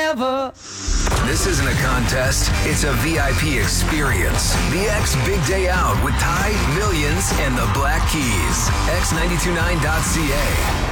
forever. This isn't a contest, it's a VIP experience. The X Big Day Out with Ty, Millions, and the Black Keys. X929.ca.